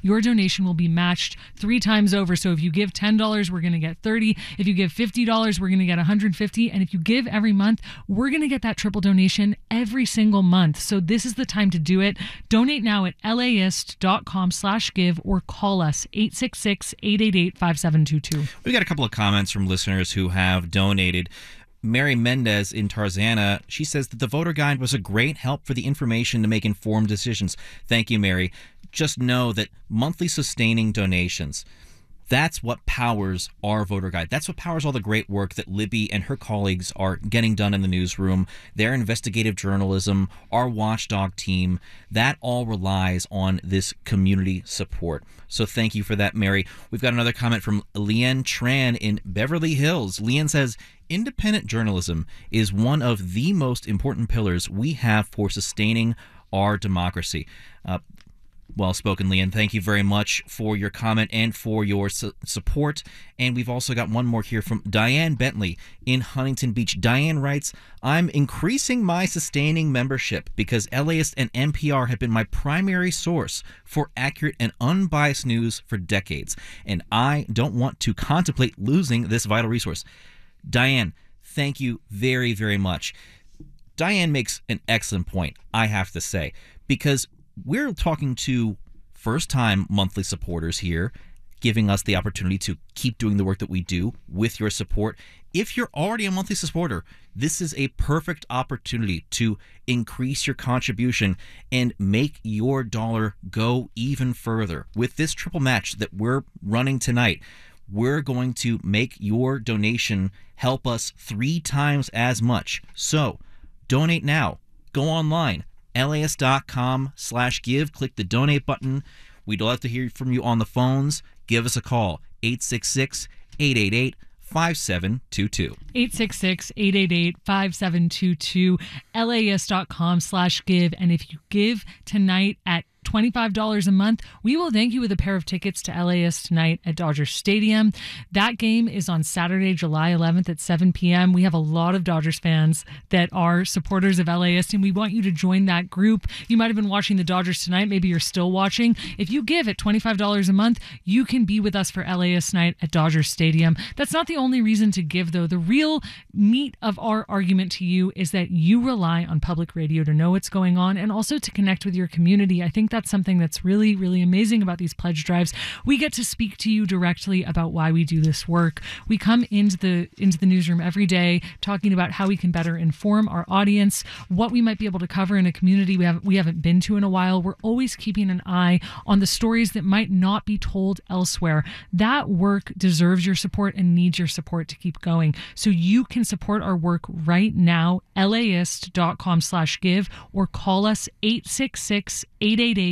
your donation will be matched 3 times over. So if you give $10, we're going to get $30. If you give $50, we're going to get $150. And if you give every month, we're going to get that triple donation every single month. So this is the time to do it. Donate now at laist.com/give or call us 866-888-5722. We got a couple of comments from listeners who have donated. Mary Mendez in Tarzana, she says that the voter guide was a great help for the information to make informed decisions. Thank you, Mary. Just know that monthly sustaining donations, that's what powers our voter guide. That's what powers all the great work that Libby and her colleagues are getting done in the newsroom, their investigative journalism, our watchdog team. That all relies on this community support. So thank you for that, Mary. We've got another comment from Leanne Tran in Beverly Hills. Leanne says, independent journalism is one of the most important pillars we have for sustaining our democracy. Well spoken, Leanne. Thank you very much for your comment and for your support. And we've also got one more here from Diane Bentley in Huntington Beach. Diane writes, I'm increasing my sustaining membership because LAist and NPR have been my primary source for accurate and unbiased news for decades. And I don't want to contemplate losing this vital resource. Diane, thank you very, very much. Diane makes an excellent point, I have to say, because we're talking to first-time monthly supporters here, giving us the opportunity to keep doing the work that we do with your support. If you're already a monthly supporter, this is a perfect opportunity to increase your contribution and make your dollar go even further. With this triple match that we're running tonight, we're going to make your donation help us 3 times as much. So donate now. Go online. laist.com/give. Click the donate button. We'd love to hear from you on the phones. Give us a call, 866-888-5722. 866-888-5722, laist.com/give. And if you give tonight at $25 a month, we will thank you with a pair of tickets to LAist tonight at Dodger Stadium. That game is on Saturday, July 11th at 7 p.m. We have a lot of Dodgers fans that are supporters of LAist, and we want you to join that group. You might have been watching the Dodgers tonight. Maybe you're still watching. If you give at $25 a month, you can be with us for LAist night at Dodger Stadium. That's not the only reason to give, though. The real meat of our argument to you is that you rely on public radio to know what's going on and also to connect with your community. I think that's something that's really, really amazing about these pledge drives. We get to speak to you directly about why we do this work. We come into the newsroom every day talking about how we can better inform our audience, what we might be able to cover in a community we haven't been to in a while. We're always keeping an eye on the stories that might not be told elsewhere. That work deserves your support and needs your support to keep going. So you can support our work right now, laist.com/give, or call us 866-888-5722.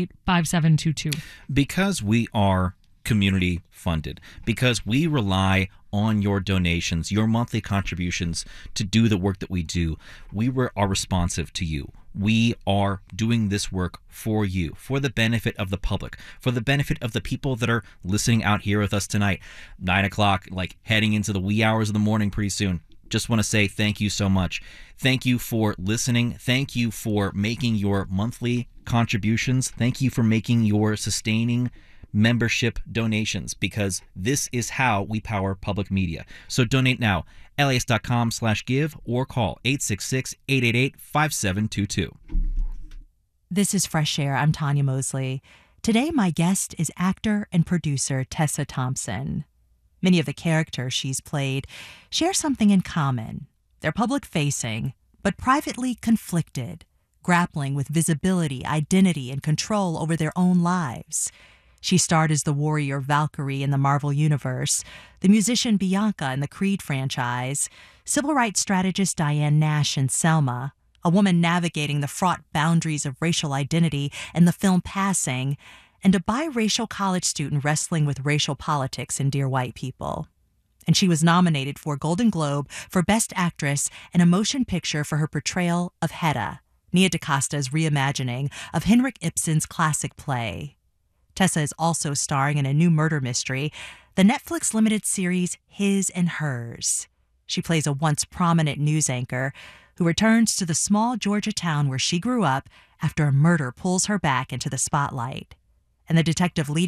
Because we are community funded, because we rely on your donations, your monthly contributions to do the work that we do, we are responsive to you. We are doing this work for you, for the benefit of the public, for the benefit of the people that are listening out here with us tonight. 9 o'clock, like heading into the wee hours of the morning pretty soon. Just want to say thank you so much. Thank you for listening. Thank you for making your monthly contributions. Thank you for making your sustaining membership donations, because this is how we power public media. So donate now, laist.com/give, or call 866-888-5722. This is Fresh Air. I'm Tanya Mosley. Today, my guest is actor and producer Tessa Thompson. Many of the characters she's played share something in common. They're public-facing, but privately conflicted, grappling with visibility, identity, and control over their own lives. She starred as the warrior Valkyrie in the Marvel Universe, the musician Bianca in the Creed franchise, civil rights strategist Diane Nash in Selma, a woman navigating the fraught boundaries of racial identity in the film Passing, and a biracial college student wrestling with racial politics in Dear White People. And she was nominated for a Golden Globe for Best Actress in a Motion Picture for her portrayal of Hedda, Nia DaCosta's reimagining of Henrik Ibsen's classic play. Tessa is also starring in a new murder mystery, the Netflix limited series His and Hers. She plays a once prominent news anchor who returns to the small Georgia town where she grew up after a murder pulls her back into the spotlight. And the detective leading